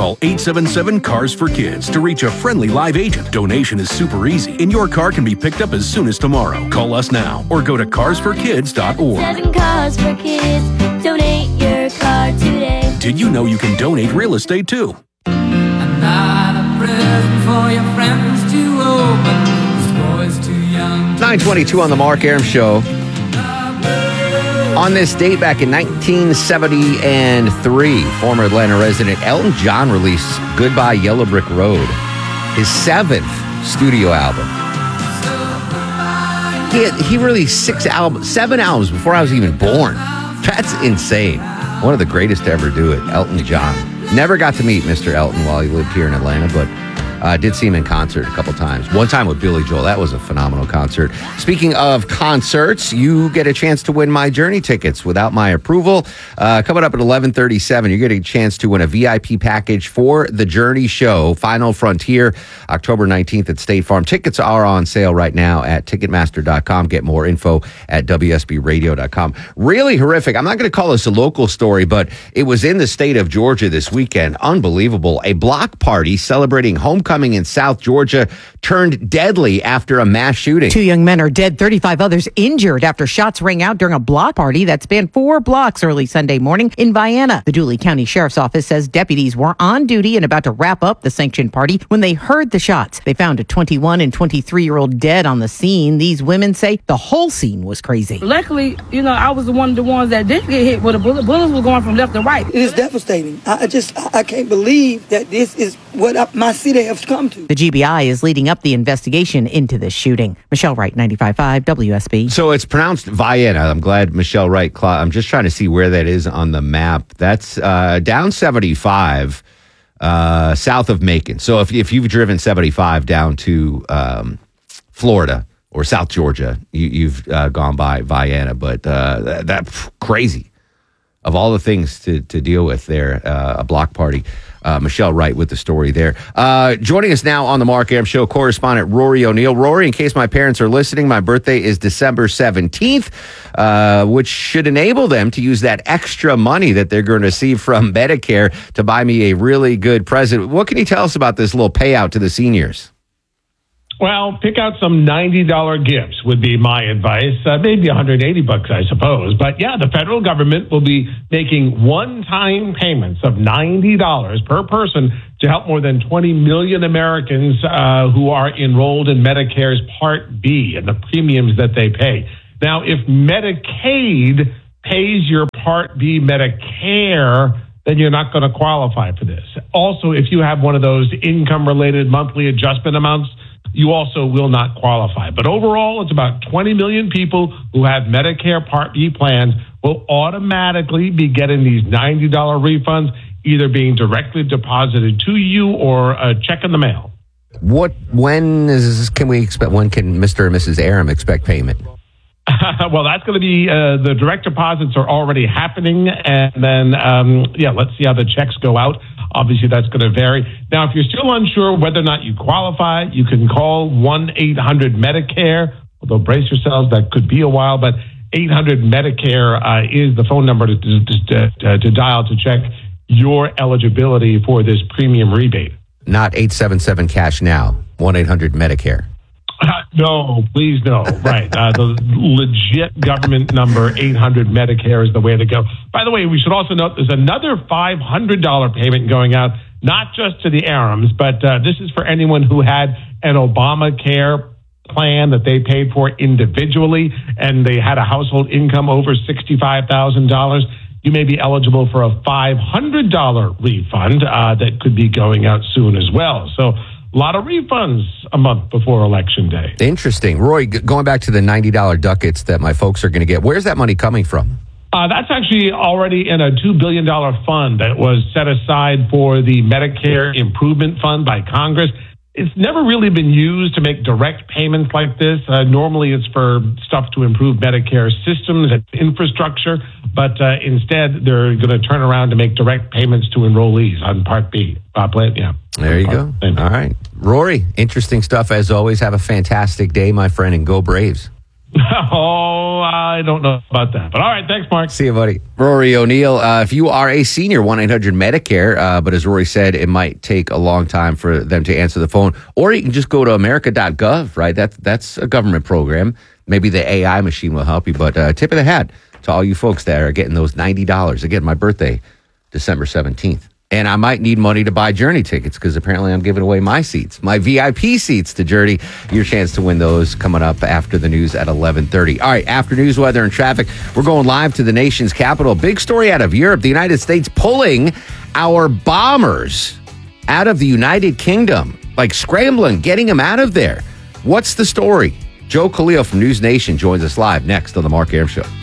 Call 877-CARS-FOR-KIDS to reach a friendly live agent. Donation is super easy, and your car can be picked up as soon as tomorrow. Call us now or go to carsforkids.org. 7 Cars for Kids. Donate your car today. Did you know you can donate real estate too? I'm not a present for your friends to open. This boy's too young. 9:22 on the Mark Arum Show. On this date back in 1973, former Atlanta resident Elton John released Goodbye Yellow Brick Road, his 7th studio album. He released 7 albums before I was even born. That's insane. One of the greatest to ever do it, Elton John. Never got to meet Mr. Elton while he lived here in Atlanta, but did see him in concert a couple times. One time with Billy Joel. That was a phenomenal concert. Speaking of concerts, you get a chance to win My Journey tickets without my approval. Coming up at 11:37, you're getting a chance to win a VIP package for the Journey show, Final Frontier, October 19th at State Farm. Tickets are on sale right now at Ticketmaster.com. Get more info at WSBRadio.com. Really horrific. I'm not going to call this a local story, but it was in the state of Georgia this weekend. Unbelievable. A block party celebrating homecoming in South Georgia turned deadly after a mass shooting. 2 young men are dead, 35 others injured after shots rang out during a block party that spanned 4 blocks early Sunday morning in Vienna. The Dooley County Sheriff's Office says deputies were on duty and about to wrap up the sanctioned party when they heard the shots. They found a 21 and 23-year-old dead on the scene. These women say the whole scene was crazy. Luckily, I was one of the ones that didn't get hit with a bullet. Bullets were going from left to right. It is devastating. I can't believe that this is what my city has come to. The GBI is leading up the investigation into this shooting. Michelle Wright, 95.5 WSB. So it's pronounced Vienna. I'm glad Michelle Wright. I'm just trying to see where that is on the map. That's down 75, south of Macon. So if you've driven 75 down to Florida or South Georgia, you've gone by Vienna. But that's crazy. Of all the things to deal with there, a block party. Michelle Wright with the story there. Joining us now on the Mark Arum Show, correspondent Rory O'Neill. Rory, in case my parents are listening, my birthday is December 17th, which should enable them to use that extra money that they're going to receive from Medicare to buy me a really good present. What can you tell us about this little payout to the seniors? Well, pick out some $90 gifts would be my advice. Maybe $180, I suppose. But yeah, the federal government will be making one-time payments of $90 per person to help more than 20 million Americans who are enrolled in Medicare's Part B and the premiums that they pay. Now, if Medicaid pays your Part B Medicare, then you're not going to qualify for this. Also, if you have one of those income-related monthly adjustment amounts, you also will not qualify. But overall, it's about 20 million people who have Medicare Part B plans will automatically be getting these $90 refunds, either being directly deposited to you or a check in the mail. When can Mr. and Mrs. Arum expect payment? Well, that's going to be the direct deposits are already happening. And then, let's see how the checks go out. Obviously, that's going to vary. Now, if you're still unsure whether or not you qualify, you can call 1-800-MEDICARE. Although brace yourselves, that could be a while. But 800-MEDICARE is the phone number to dial to check your eligibility for this premium rebate. Not 877-CASH now, 1-800-MEDICARE. No, please no. Right. The legit government number, 800-MEDICARE, is the way to go. By the way, we should also note there's another $500 payment going out, not just to the Arums, but this is for anyone who had an Obamacare plan that they paid for individually and they had a household income over $65,000. You may be eligible for a $500 refund that could be going out soon as well. So a lot of refunds a month before Election Day. Interesting. Roy, going back to the $90 ducats that my folks are going to get, where's that money coming from? That's actually already in a $2 billion fund that was set aside for the Medicare Improvement Fund by Congress. It's never really been used to make direct payments like this. Normally it's for stuff to improve Medicare systems and infrastructure, but instead they're going to turn around to make direct payments to enrollees on Part B. There you go. All right. Rory, interesting stuff as always. Have a fantastic day, my friend, and go Braves. Oh, I don't know about that. But all right, thanks, Mark. See you, buddy. Rory O'Neill, if you are a senior, 1-800-MEDICARE, but as Rory said, it might take a long time for them to answer the phone. Or you can just go to america.gov, right? That's a government program. Maybe the AI machine will help you, but tip of the hat to all you folks that are getting those $90. Again, my birthday, December 17th. And I might need money to buy Journey tickets because apparently I'm giving away my seats, my VIP seats to Journey. Your chance to win those coming up after the news at 11:30. All right, after news, weather, and traffic, we're going live to the nation's capital. Big story out of Europe. The United States pulling our bombers out of the United Kingdom, like scrambling, getting them out of there. What's the story? Joe Khalil from News Nation joins us live next on The Mark Arum Show.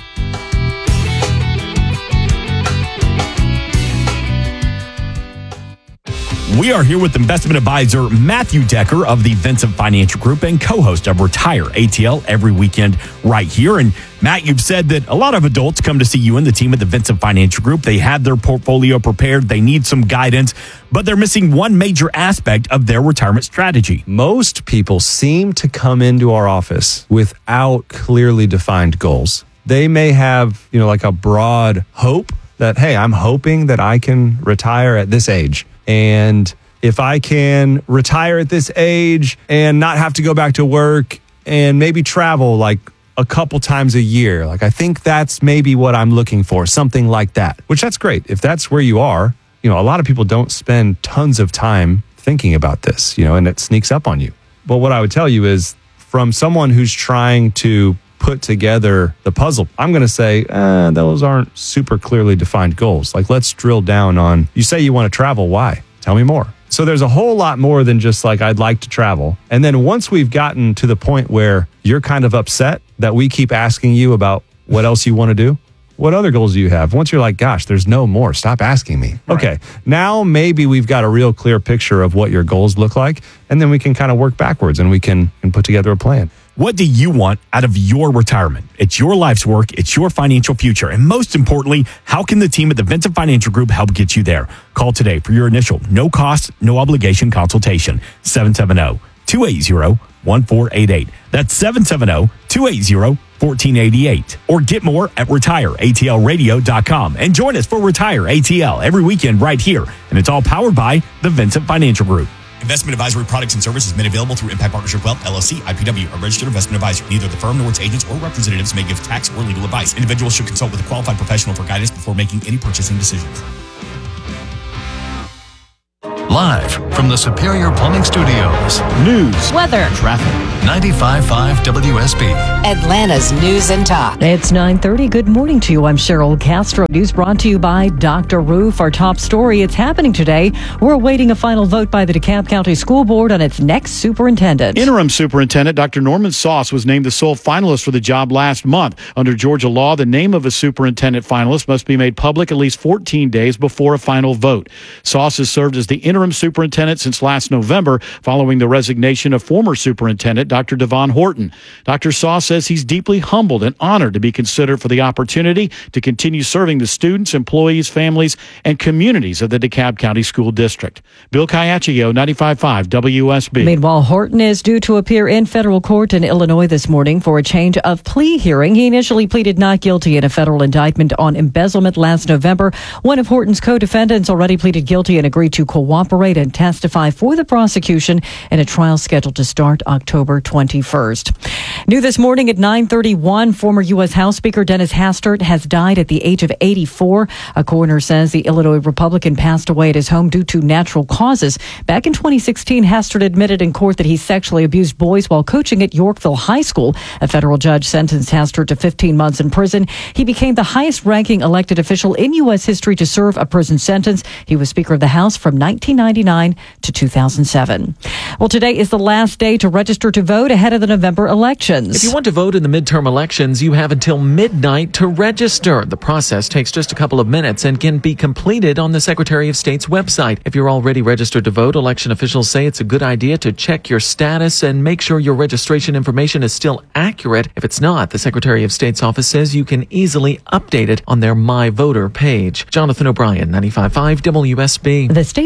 We are here with investment advisor Matthew Decker of the Vincent Financial Group and co-host of Retire ATL every weekend right here. And Matt, you've said that a lot of adults come to see you and the team at the Vincent Financial Group. They have their portfolio prepared. They need some guidance, but they're missing one major aspect of their retirement strategy. Most people seem to come into our office without clearly defined goals. They may have, like a broad hope that, hey, I'm hoping that I can retire at this age. And if I can retire at this age and not have to go back to work and maybe travel like a couple times a year, like I think that's maybe what I'm looking for, something like that, which that's great. If that's where you are, a lot of people don't spend tons of time thinking about this, and it sneaks up on you. But what I would tell you is from someone who's trying to put together the puzzle, I'm going to say those aren't super clearly defined goals. Like, let's drill down on, you say you want to travel. Why? Tell me more. So there's a whole lot more than just like, I'd like to travel. And then once we've gotten to the point where you're kind of upset that we keep asking you about what else you want to do, what other goals do you have? Once you're like, gosh, there's no more, stop asking me. Right. Okay, now maybe we've got a real clear picture of what your goals look like, and then we can kind of work backwards and we can put together a plan. What do you want out of your retirement? It's your life's work. It's your financial future. And most importantly, how can the team at the Vincent Financial Group help get you there? Call today for your initial no-cost, no-obligation consultation. 770-280-1488. That's 770-280-1488. Or get more at retireatlradio.com. And join us for Retire ATL every weekend right here. And it's all powered by the Vincent Financial Group. Investment advisory products and services made available through Impact Partnership Wealth, LLC, IPW, a registered investment advisor. Neither the firm nor its agents or representatives may give tax or legal advice. Individuals should consult with a qualified professional for guidance before making any purchasing decisions. Live from the Superior Plumbing Studios. News, weather, traffic. 95.5 WSB. Atlanta's News and Talk. It's 9:30. Good morning to you. I'm Cheryl Castro. News brought to you by Dr. Roof. Our top story, it's happening today. We're awaiting a final vote by the DeKalb County School Board on its next superintendent. Interim Superintendent Dr. Norman Sauce was named the sole finalist for the job last month. Under Georgia law, the name of a superintendent finalist must be made public at least 14 days before a final vote. Sauce has served as the interim superintendent since last November, following the resignation of former superintendent Dr. Devon Horton. Dr. Sauce says he's deeply humbled and honored to be considered for the opportunity to continue serving the students, employees, families, and communities of the DeKalb County School District. Bill Caiaccio, 95.5 WSB. Meanwhile, Horton is due to appear in federal court in Illinois this morning for a change of plea hearing. He initially pleaded not guilty in a federal indictment on embezzlement last November. One of Horton's co-defendants already pleaded guilty and agreed to cooperate and testify for the prosecution in a trial scheduled to start October 21st. New this morning at 9:31, former U.S. House Speaker Dennis Hastert has died at the age of 84. A coroner says the Illinois Republican passed away at his home due to natural causes. Back in 2016, Hastert admitted in court that he sexually abused boys while coaching at Yorkville High School. A federal judge sentenced Hastert to 15 months in prison. He became the highest-ranking elected official in U.S. history to serve a prison sentence. He was Speaker of the House from 1999 to 2007. Well, today is the last day to register to vote ahead of the November elections. If you want to vote in the midterm elections, you have until midnight to register. The process takes just a couple of minutes and can be completed on the Secretary of State's website. If you're already registered to vote, election officials say it's a good idea to check your status and make sure your registration information is still accurate. If it's not, the Secretary of State's office says you can easily update it on their My Voter page. Jonathan O'Brien, 95.5 WSB. The State Department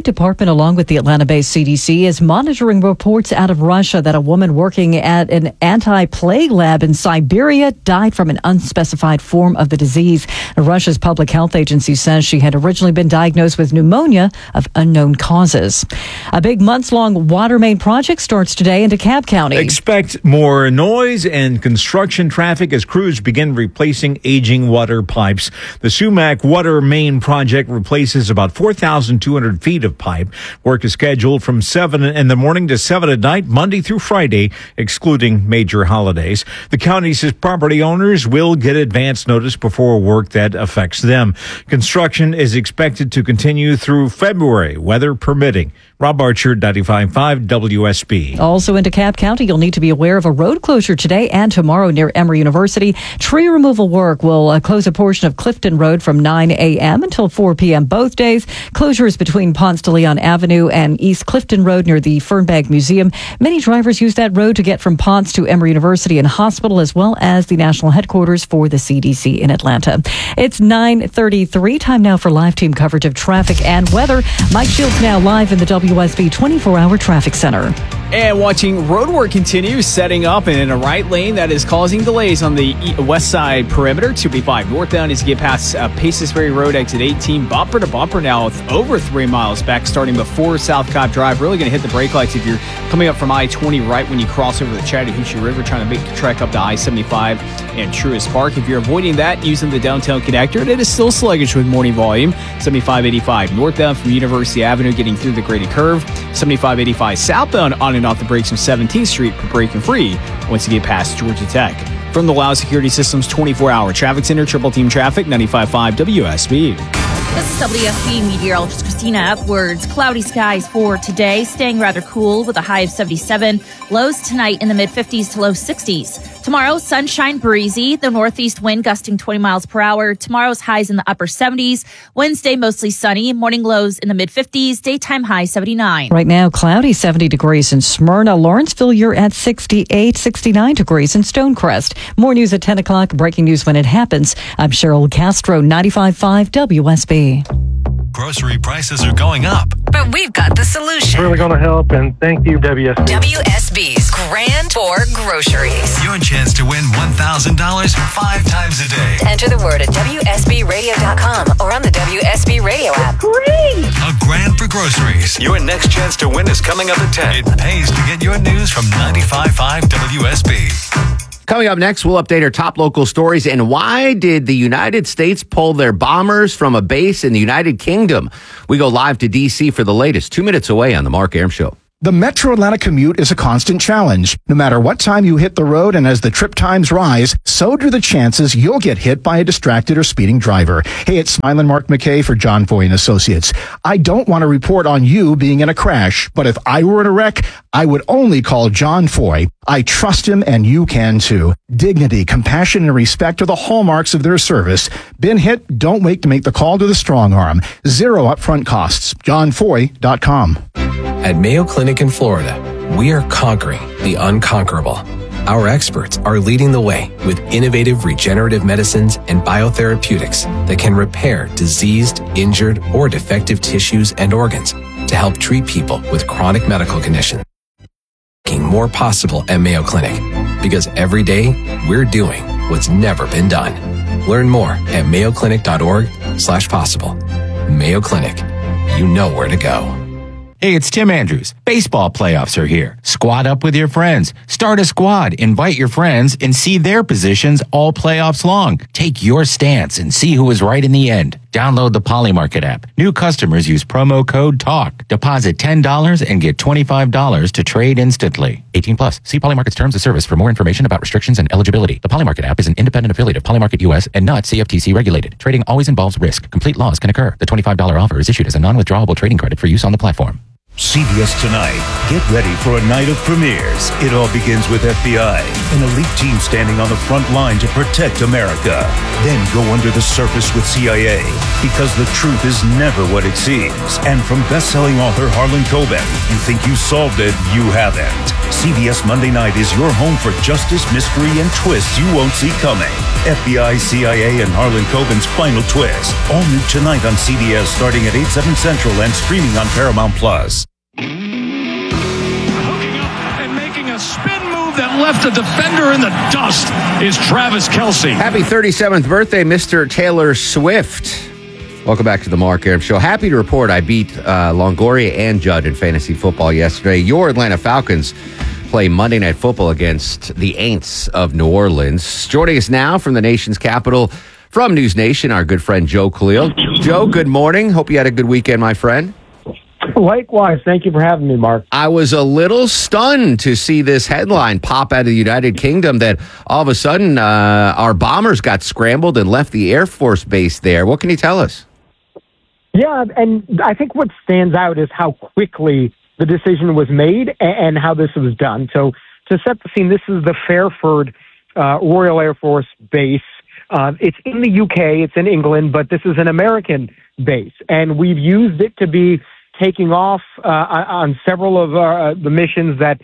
Department, along with the Atlanta-based CDC, is monitoring reports out of Russia that a woman working at an anti-plague lab in Siberia died from an unspecified form of the disease. Russia's public health agency says she had originally been diagnosed with pneumonia of unknown causes. A big months-long water main project starts today in DeKalb County. Expect more noise and construction traffic as crews begin replacing aging water pipes. The Sumac Water Main Project replaces about 4,200 feet of pipe. Work is scheduled from 7 in the morning to 7 at night, Monday through Friday, excluding major holidays. The county says property owners will get advance notice before work that affects them. Construction is expected to continue through February, weather permitting. Rob Archer, 95.5 WSB. Also in DeKalb County, you'll need to be aware of a road closure today and tomorrow near Emory University. Tree removal work will close a portion of Clifton Road from 9 a.m. until 4 p.m. both days. Closures between Ponce de Leon Avenue and East Clifton Road near the Fernbag Museum. Many drivers use that road to get from Ponce to Emory University and Hospital, as well as the national headquarters for the CDC in Atlanta. It's 9:33. Time now for live team coverage of traffic and weather. Mike Shields now live in the WSB 24-hour traffic center. And watching road work continue, setting up in a right lane that is causing delays on the west side perimeter. 285 northbound as you get past Paces Ferry Road, exit 18. Bumper to bumper now with over 3 miles back starting before South Cobb Drive. Really going to hit the brake lights if you're coming up from I-20 right when you cross over the Chattahoochee River, trying to make the trek up to I-75 and Truist Park. If you're avoiding that using the downtown connector, it is still sluggish with morning volume. 7585 northbound from University Avenue getting through the graded curve. 7585 southbound on and off the brakes from 17th Street for braking free once you get past Georgia Tech. From the Loud Security Systems 24-hour traffic center, Triple Team Traffic, 95.5 WSB. This is WSB meteorologist Christina Upwards. Cloudy skies for today, staying rather cool with a high of 77. Lows tonight in the mid-50s to low 60s. Tomorrow, sunshine, breezy. The northeast wind gusting 20 miles per hour. Tomorrow's highs in the upper 70s. Wednesday, mostly sunny. Morning lows in the mid-50s. Daytime high 79. Right now, cloudy, 70 degrees in Smyrna. Lawrenceville, you're at 68, 69 degrees in Stonecrest. More news at 10 o'clock. Breaking news when it happens. I'm Cheryl Castro, 95.5 WSB. Grocery prices are going up. But we've got the solution. Really going to help, and thank you, WSB. WSB's Grand for Groceries. Your chance to win $1,000 5 times a day. Enter the word at WSBradio.com or on the WSB Radio app. Great! A grand for groceries. Your next chance to win is coming up at 10. It pays to get your news from 95.5 WSB. Coming up next, we'll update our top local stories and why did the United States pull their bombers from a base in the United Kingdom? We go live to D.C. for the latest, 2 minutes away on The Mark Arum Show. The Metro Atlanta commute is a constant challenge. No matter what time you hit the road and as the trip times rise, so do the chances you'll get hit by a distracted or speeding driver. Hey, it's Smiling Mark McKay for John Foy & Associates. I don't want to report on you being in a crash, but if I were in a wreck, I would only call John Foy. I trust him and you can too. Dignity, compassion, and respect are the hallmarks of their service. Been hit? Don't wait to make the call to the strong arm. Zero upfront costs. JohnFoy.com. At Mayo Clinic in Florida, we are conquering the unconquerable. Our experts are leading the way with innovative regenerative medicines and biotherapeutics that can repair diseased, injured, or defective tissues and organs to help treat people with chronic medical conditions. Making more possible at Mayo Clinic because every day we're doing what's never been done. Learn more at mayoclinic.org/possible. Mayo Clinic, you know where to go. Hey, it's Tim Andrews. Baseball playoffs are here. Squad up with your friends. Start a squad, invite your friends, and see their positions all playoffs long. Take your stance and see who is right in the end. Download the Polymarket app. New customers use promo code TALK. Deposit $10 and get $25 to trade instantly. 18 plus. See Polymarket's terms of service for more information about restrictions and eligibility. The Polymarket app is an independent affiliate of Polymarket US and not CFTC regulated. Trading always involves risk. Complete loss can occur. The $25 offer is issued as a non-withdrawable trading credit for use on the platform. CBS Tonight. Get ready for a night of premieres. It all begins with FBI, an elite team standing on the front line to protect America. Then go under the surface with CIA, because the truth is never what it seems. And from best-selling author Harlan Coben, you think you solved it, you haven't. CBS Monday Night is your home for justice, mystery, and twists you won't see coming. FBI, CIA, and Harlan Coben's final twist. All new tonight on CBS starting at 8/7 Central and streaming on Paramount Plus. Hooking up and making a spin move that left a defender in the dust is Travis Kelce. Happy 37th birthday, Mr. Taylor Swift. Welcome back to the Mark Arum Show. Happy to report I beat Longoria and Judd in fantasy football yesterday. Your Atlanta Falcons play Monday Night Football against the Aints of New Orleans. Joining us now from the nation's capital, from News Nation, our good friend Joe Khalil. Joe, good morning. Hope you had a good weekend, my friend. Likewise. Thank you for having me, Mark. I was a little stunned to see this headline pop out of the United Kingdom that all of a sudden our bombers got scrambled and left the Air Force Base there. What can you tell us? Yeah, and I think what stands out is how quickly the decision was made and how this was done. So to set the scene, this is the Fairford Royal Air Force Base. It's in the UK, it's in England, but this is an American base. And we've used it to be taking off on several of the missions that,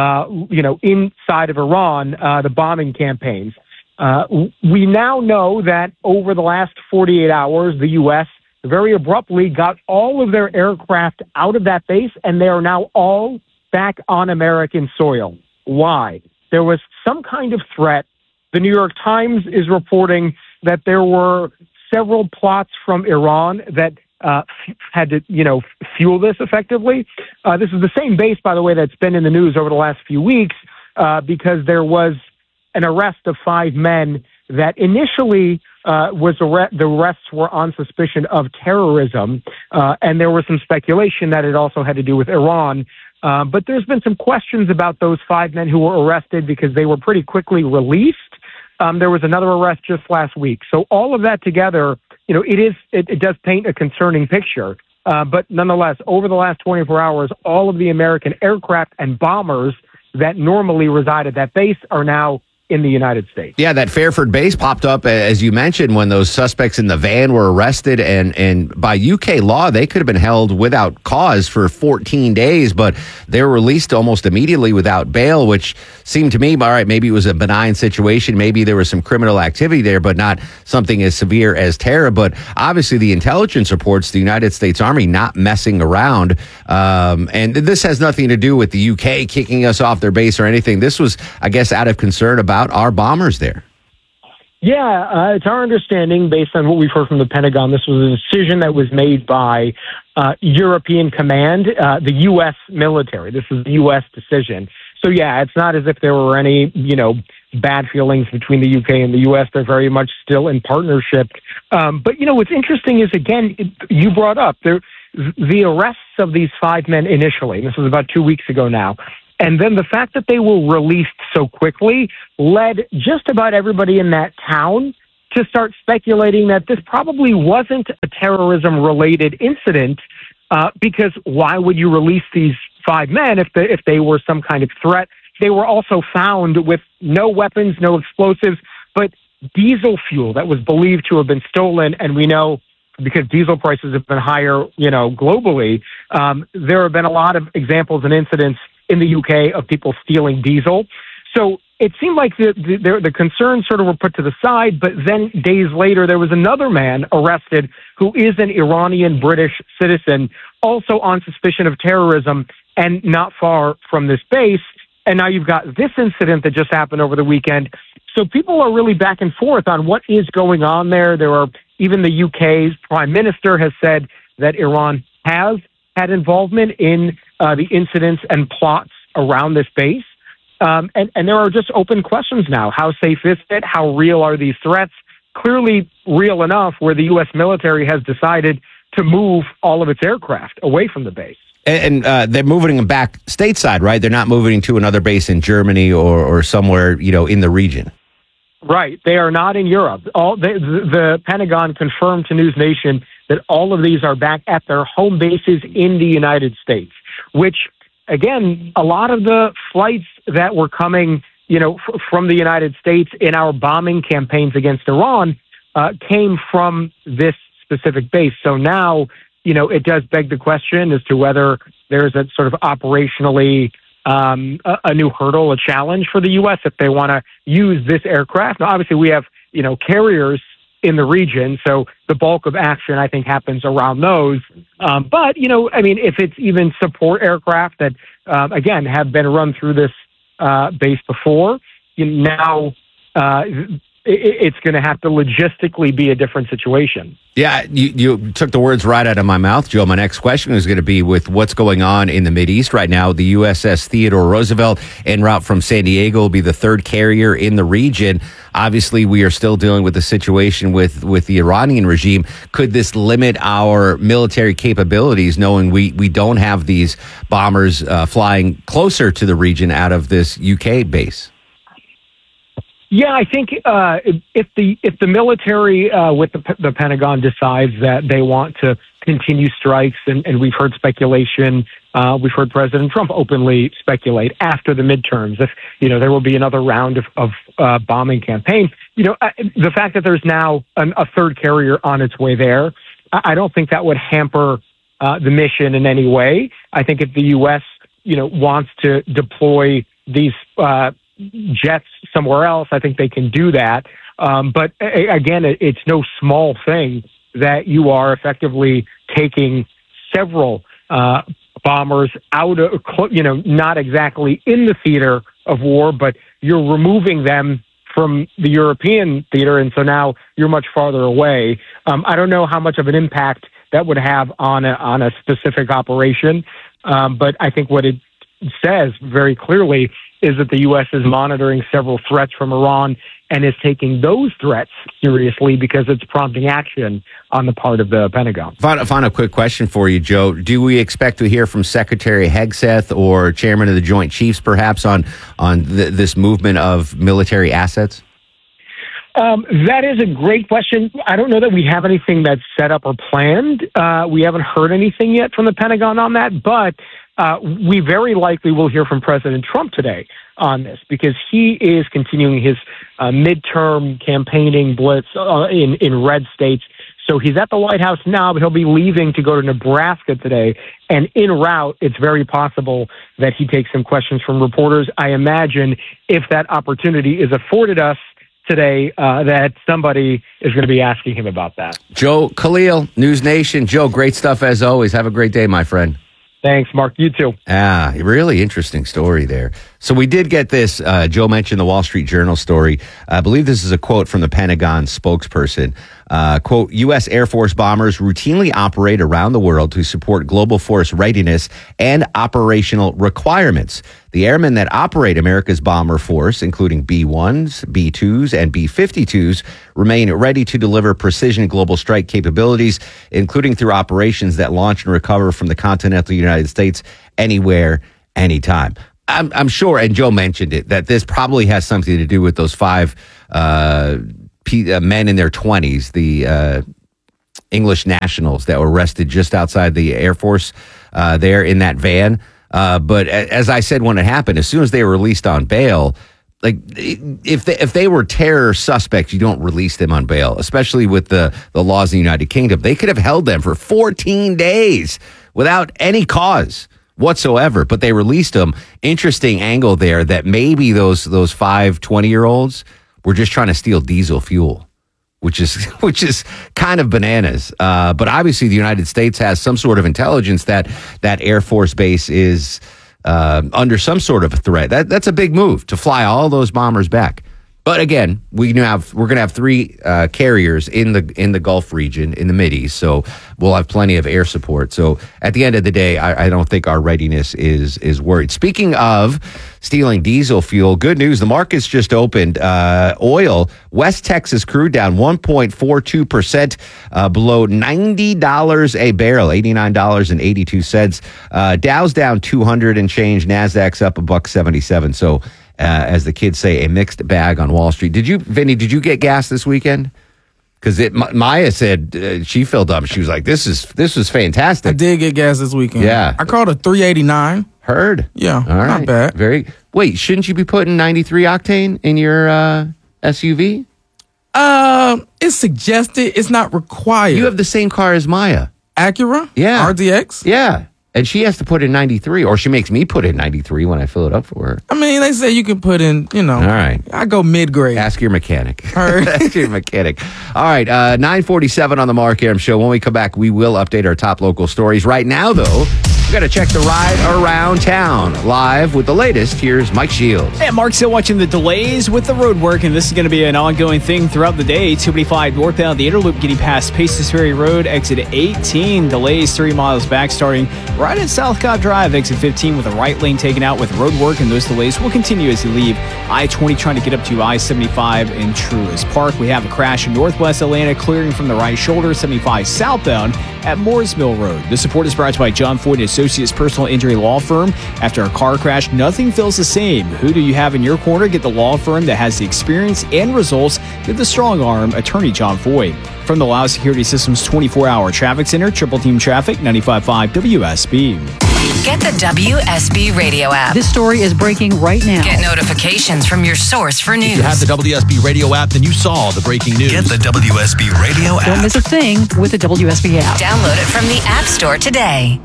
inside of Iran, the bombing campaigns. We now know that over the last 48 hours, the U.S. very abruptly got all of their aircraft out of that base, and they are now all back on American soil. Why? There was some kind of threat. The New York Times is reporting that there were several plots from Iran that had to, fuel this effectively. This is the same base, by the way, that's been in the news over the last few weeks because there was an arrest of 5 men that initially the arrests were on suspicion of terrorism, and there was some speculation that it also had to do with Iran. But there's been some questions about those 5 men who were arrested because they were pretty quickly released. There was another arrest just last week. So all of that together, it does paint a concerning picture. But nonetheless, over the last 24 hours, all of the American aircraft and bombers that normally reside at that base are now in the United States. Yeah, that Fairford base popped up, as you mentioned, when those suspects in the van were arrested. And by UK law, they could have been held without cause for 14 days, but they were released almost immediately without bail, which seemed to me, all right, maybe it was a benign situation. Maybe there was some criminal activity there, but not something as severe as terror. But obviously, the intelligence reports the United States Army not messing around. And this has nothing to do with the UK kicking us off their base or anything. This was, I guess, out of concern about our bombers there. Yeah, it's our understanding, based on what we've heard from the Pentagon, this was a decision that was made by European Command, the U.S. military. This is the U.S. decision. So, yeah, it's not as if there were any, bad feelings between the UK and the U.S. They're very much still in partnership. But, what's interesting is, again, you brought up the arrests of these 5 men initially. This was about 2 weeks ago now. And then the fact that they were released so quickly led just about everybody in that town to start speculating that this probably wasn't a terrorism-related incident, because why would you release these 5 men if they were some kind of threat? They were also found with no weapons, no explosives, but diesel fuel that was believed to have been stolen. And we know, because diesel prices have been higher, globally, there have been a lot of examples and incidents in the UK of people stealing diesel. So it seemed like the concerns sort of were put to the side, but then days later, there was another man arrested who is an Iranian British citizen, also on suspicion of terrorism and not far from this base. And now you've got this incident that just happened over the weekend. So people are really back and forth on what is going on there. Even the UK's prime minister has said that Iran has had involvement in the incidents and plots around this base. And there are just open questions now. How safe is it? How real are these threats? Clearly real enough where the U.S. military has decided to move all of its aircraft away from the base. And they're moving them back stateside, right? They're not moving to another base in Germany or somewhere, in the region. Right. They are not in Europe. The Pentagon confirmed to News Nation that all of these are back at their home bases in the United States. which, again, a lot of the flights that were coming, from the United States in our bombing campaigns against Iran came from this specific base. So now, it does beg the question as to whether there's a sort of operationally a new hurdle, a challenge for the U.S. if they want to use this aircraft. Now, obviously, we have, carriers in the region, so the bulk of action, I think, happens around those. But, if it's even support aircraft that, again, have been run through this base before, now it's going to have to logistically be a different situation. Yeah, you took the words right out of my mouth, Joe. My next question is going to be with what's going on in the Mideast right now. The USS Theodore Roosevelt en route from San Diego will be the third carrier in the region. Obviously, we are still dealing with the situation with the Iranian regime. Could this limit our military capabilities, knowing we don't have these bombers flying closer to the region out of this UK base? Yeah, I think if the military with the Pentagon decides that they want to continue strikes, and we've heard speculation, we've heard President Trump openly speculate after the midterms if there will be another round of bombing campaign. The fact that there's now a third carrier on its way there, I don't think that would hamper the mission in any way. I think if the U.S. wants to deploy these jets somewhere else, I think they can do that. But again, it's no small thing that you are effectively taking several bombers out of, not exactly in the theater of war, but you're removing them from the European theater, and so now you're much farther away. I don't know how much of an impact that would have on a specific operation, but I think what it says very clearly is that the U.S. is monitoring several threats from Iran and is taking those threats seriously because it's prompting action on the part of the Pentagon. Final quick question for you, Joe. Do we expect to hear from Secretary Hegseth or Chairman of the Joint Chiefs perhaps on this movement of military assets? That is a great question. I don't know that we have anything that's set up or planned. We haven't heard anything yet from the Pentagon on that, but we very likely will hear from President Trump today on this because he is continuing his midterm campaigning blitz in red states. So he's at the White House now, but he'll be leaving to go to Nebraska today. And en route, it's very possible that he takes some questions from reporters. I imagine if that opportunity is afforded us today, that somebody is going to be asking him about that. Joe Khalil, News Nation. Joe, great stuff as always. Have a great day, my friend. Thanks, Mark. You too. Really interesting story there. So we did get this. Joe mentioned the Wall Street Journal story. I believe this is a quote from the Pentagon spokesperson. Quote, U.S. Air Force bombers routinely operate around the world to support global force readiness and operational requirements. The airmen that operate America's bomber force, including B-1s, B-2s, and B-52s, remain ready to deliver precision global strike capabilities, including through operations that launch and recover from the continental United States anywhere, anytime. I'm sure, and Joe mentioned it, that this probably has something to do with those five men in their 20s, the English nationals that were arrested just outside the Air Force there in that van. But as I said when it happened, as soon as they were released on bail, like if they were terror suspects, you don't release them on bail, especially with the laws in the United Kingdom. They could have held them for 14 days without any cause whatsoever, but they released them. Interesting angle there that maybe those 5 20-year-olds were just trying to steal diesel fuel, which is kind of bananas. But obviously the United States has some sort of intelligence that Air Force Base is under some sort of a threat. That's a big move to fly all those bombers back. But again, we're going to have 3 carriers in the Gulf region, in the Mideast, so we'll have plenty of air support. So at the end of the day, I don't think our readiness is worried. Speaking of stealing diesel fuel, good news, the market's just opened. Oil, West Texas crude down 1.42%, below $90 a barrel, $89.82. Dow's down 200 and change, NASDAQ's up $1.77. So as the kids say, a mixed bag on Wall Street. Vinny, did you get gas this weekend? Because Maya said she filled up. She was like, this was fantastic. I did get gas this weekend. Yeah. I called a 389. Heard. Yeah, All right. not bad. Wait, shouldn't you be putting 93 octane in your SUV? It's suggested. It's not required. You have the same car as Maya. Acura? Yeah. RDX? Yeah. And she has to put in 93, or she makes me put in 93 when I fill it up for her. I mean, they say you can put in, All right. I go mid-grade. Ask your mechanic. All right. Ask your mechanic. All right, 9:47 on the Mark Arum Show. When we come back, we will update our top local stories. Right now, though, we got to check the ride around town. Live with the latest, here's Mike Shields. And Mark's still watching the delays with the road work, and this is going to be an ongoing thing throughout the day. 285 northbound, the Interloop getting past Paces Ferry Road, exit 18. Delays 3 miles back, starting right at South Cobb Drive, exit 15, with a right lane taken out with road work, and those delays will continue as you leave I-20 trying to get up to I-75 in Truist Park. We have a crash in northwest Atlanta, clearing from the right shoulder, 75 southbound at Moores Mill Road. This support is brought to you by John Foyd Associates Personal Injury Law Firm. After a car crash, nothing feels the same. Who do you have in your corner? Get the law firm that has the experience and results. Get the strong arm attorney John Foyd. From the Lao Security Systems 24-hour traffic center, Triple Team Traffic, 95.5 WSB. Get the WSB Radio app. This story is breaking right now. Get notifications from your source for news. If you have the WSB Radio app, then you saw the breaking news. Get the WSB Radio app. Don't miss a thing with the WSB app. Download it from the App Store today.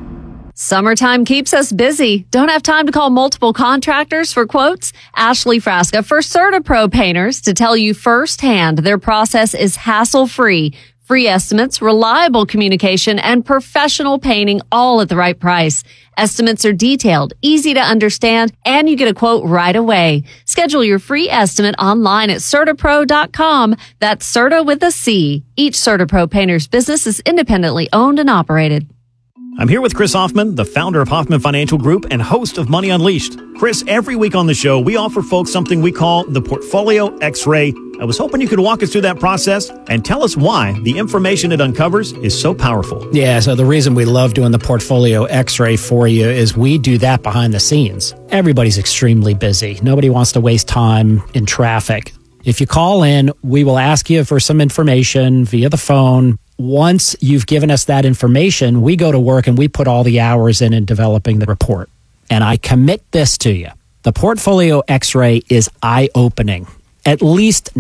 Summertime keeps us busy. Don't have time to call multiple contractors for quotes? Ashley Frasca for CertaPro Painters to tell you firsthand their process is hassle-free. Free estimates, reliable communication, and professional painting all at the right price. Estimates are detailed, easy to understand, and you get a quote right away. Schedule your free estimate online at CertaPro.com. That's Certa with a C. Each CertaPro Painters business is independently owned and operated. I'm here with Chris Hoffman, the founder of Hoffman Financial Group and host of Money Unleashed. Chris, every week on the show, we offer folks something we call the Portfolio X-Ray. I was hoping you could walk us through that process and tell us why the information it uncovers is so powerful. Yeah, so the reason we love doing the Portfolio X-Ray for you is we do that behind the scenes. Everybody's extremely busy. Nobody wants to waste time in traffic. If you call in, we will ask you for some information via the phone. Once you've given us that information, we go to work and we put all the hours in developing the report. And I commit this to you. The Portfolio X-Ray is eye-opening. At least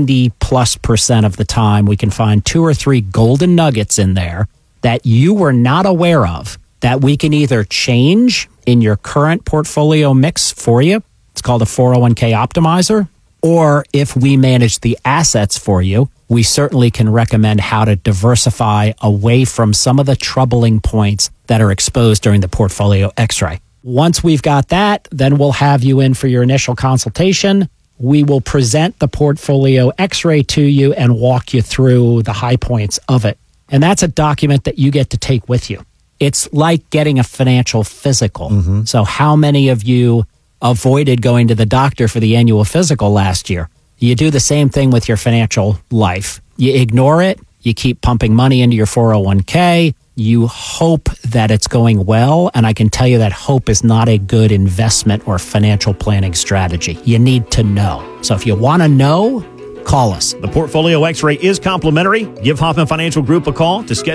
90+% of the time, we can find 2 or 3 golden nuggets in there that you were not aware of that we can either change in your current portfolio mix for you. It's called a 401k optimizer. Or if we manage the assets for you, we certainly can recommend how to diversify away from some of the troubling points that are exposed during the Portfolio X-Ray. Once we've got that, then we'll have you in for your initial consultation. We will present the Portfolio X-Ray to you and walk you through the high points of it. And that's a document that you get to take with you. It's like getting a financial physical. Mm-hmm. So how many of you avoided going to the doctor for the annual physical last year? You do the same thing with your financial life. You ignore it. You keep pumping money into your 401k. You hope that it's going well. And I can tell you that hope is not a good investment or financial planning strategy. You need to know. So if you want to know, call us. The Portfolio X-Ray is complimentary. Give Hoffman Financial Group a call to schedule